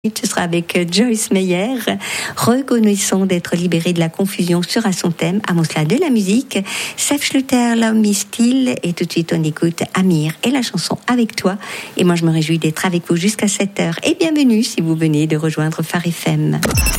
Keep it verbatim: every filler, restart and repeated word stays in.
Ce sera avec Joyce Meyer, reconnaissant d'être libéré de la confusion sur son thème, à mon cela de la musique. Sef Schluter, Love Me Still, et tout de suite on écoute Amir et la chanson Avec toi. Et moi je me réjouis d'être avec vous jusqu'à sept heures. Et bienvenue si vous venez de rejoindre Phare F M.